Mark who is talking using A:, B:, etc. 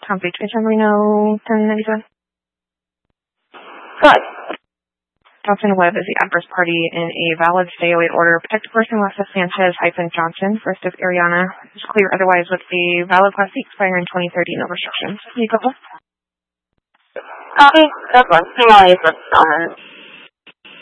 A: Tom Beach, San Marino, 1097.
B: Good.
A: Johnson Webb is the adverse party in a valid stay-away order. Protected person Alexis Sanchez-Johnson versus Ariana is clear otherwise with the valid Class C expiring in 2030, no restrictions. Nicola?
B: Copy. Good one. Email is